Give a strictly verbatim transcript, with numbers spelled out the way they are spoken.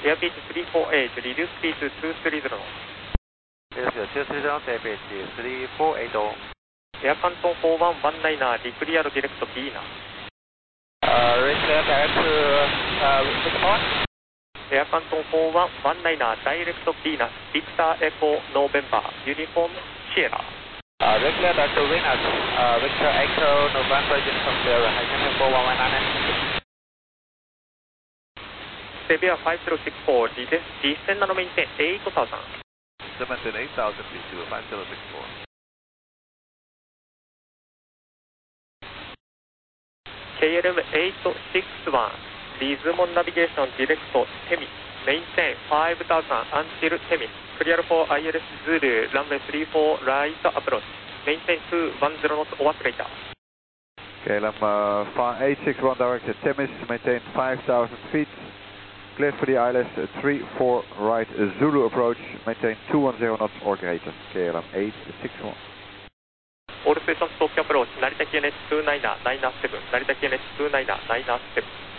Airbit three four eight, reduce speed to two three zero. Yes, yes, two three zero, Airbit three four eight. Air Canton four one one nine, declare direct B now. Uh, reclear direct to, uh, which point? Air Canton four one one nine, direct Venus, Victor Echo November, Uniform Sierra. Uh, reclear direct to Venus, uh, Victor Echo November, Uniform Sierra, I can have four one one nine. Severe five zero six four, descend and maintain eight thousand. Maintain eight thousand feet to five zero six four. K L M eight six one, Lismon Navigation Direct Temis, maintain five thousand until Temis, clear for I L S Zulu, runway three four right approach, maintain two one zero knots or later. K L M uh, eight six one direct at Temis, maintain five thousand feet, clear for the I L S three four right Zulu approach, maintain two one zero knots or greater, K L M eight six one. All stations Tokyo approach, Narita K N H two nine nine seven, Narita K N H two nine nine seven.